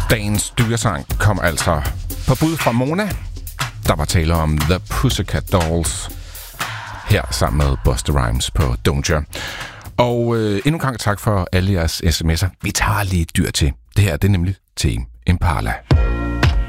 Dagens dyresang kom altså på bud fra Mona. Der var tale om The Pussycat Dolls. Her sammen med Busta Rhymes på Don't Ya. Og endnu en gang tak for alle jeres sms'er. Vi tager lige et dyr til. Det her det er nemlig Tame Impala.